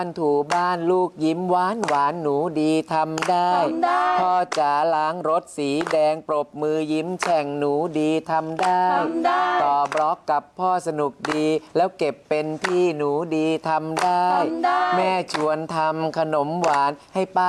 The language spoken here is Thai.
ถูบ้านลูกยิ้มหวานหวานหนูดีทำได้พ่อจ๋าล้างรถสีแดงปรบมือยิ้มแฉ่งหนูดีทำได้ต่อบล็อกกับพ่อสนุกดีแล้วเก็บเป็นพี่หนูดีทำได้แม่ชวนทำขนมหวานให้ป้า